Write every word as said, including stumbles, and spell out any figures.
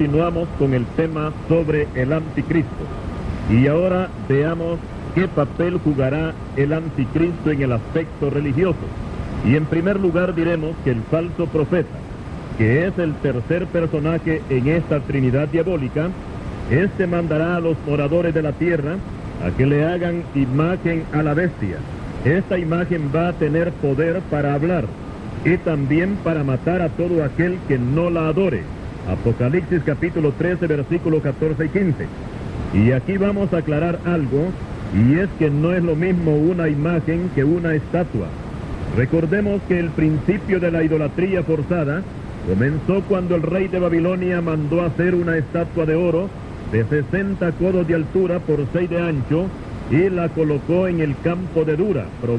continuamos con el tema sobre el anticristo. Y ahora veamos qué papel jugará el anticristo en el aspecto religioso. Y en primer lugar diremos que el falso profeta, que es el tercer personaje en esta trinidad diabólica, este mandará a los moradores de la tierra a que le hagan imagen a la bestia. Esta imagen va a tener poder para hablar y también para matar a todo aquel que no la adore. Apocalipsis capítulo trece, versículos catorce y quince. Y aquí vamos a aclarar algo, y es que no es lo mismo una imagen que una estatua. Recordemos que el principio de la idolatría forzada comenzó cuando el rey de Babilonia mandó hacer una estatua de oro de sesenta codos de altura por seis de ancho y la colocó en el campo de Dura.